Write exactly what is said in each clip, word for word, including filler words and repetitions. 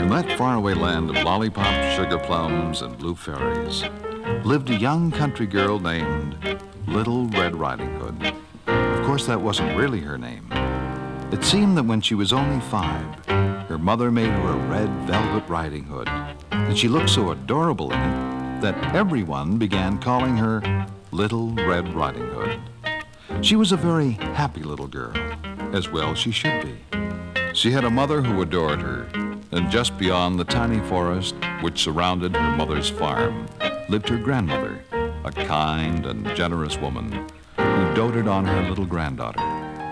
In that faraway land of lollipops, sugar plums, and blue fairies lived a young country girl named Little Red Riding Hood. Of course, that wasn't really her name. It seemed that when she was only five, her mother made her a red velvet riding hood, and she looked so adorable in it that everyone began calling her Little Red Riding Hood. She was a very happy little girl, as well she should be. She had a mother who adored her, and just beyond the tiny forest which surrounded her mother's farm lived her grandmother, a kind and generous woman who doted on her little granddaughter.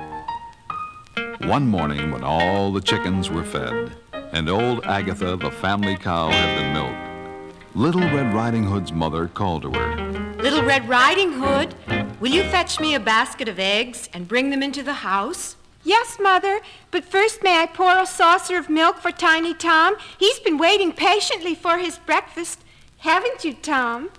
One morning when all the chickens were fed and old Agatha, the family cow, had been milked, Little Red Riding Hood's mother called to her. Little Red Riding Hood, will you fetch me a basket of eggs and bring them into the house? Yes, Mother, but first may I pour a saucer of milk for Tiny Tom? He's been waiting patiently for his breakfast. Haven't you, Tom?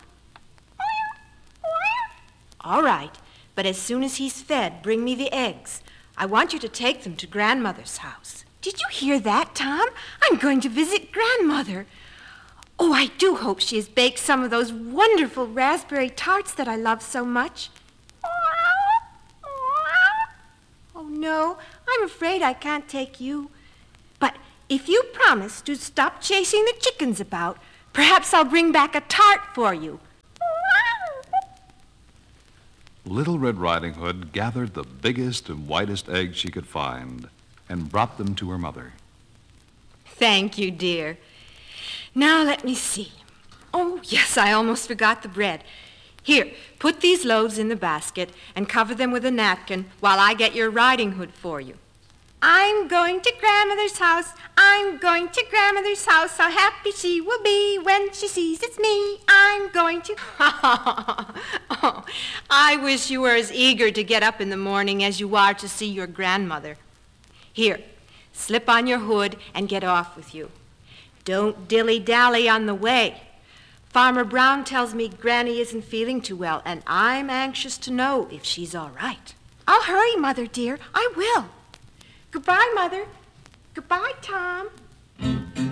All right, but as soon as he's fed, bring me the eggs. I want you to take them to Grandmother's house. Did you hear that, Tom? I'm going to visit Grandmother. Oh, I do hope she has baked some of those wonderful raspberry tarts that I love so much. Oh, no, I'm afraid I can't take you. But if you promise to stop chasing the chickens about, perhaps I'll bring back a tart for you. Little Red Riding Hood gathered the biggest and whitest eggs she could find and brought them to her mother. Thank you, dear. Now let me see. Oh, yes, I almost forgot the bread. Here, put these loaves in the basket and cover them with a napkin while I get your riding hood for you. I'm going to Grandmother's house. I'm going to Grandmother's house. How happy she will be when she sees it's me. I'm going to... Oh, I wish you were as eager to get up in the morning as you are to see your grandmother. Here, slip on your hood and get off with you. Don't dilly-dally on the way. Farmer Brown tells me Granny isn't feeling too well, and I'm anxious to know if she's all right. I'll hurry, Mother dear. I will. Goodbye, Mother. Goodbye, Tom.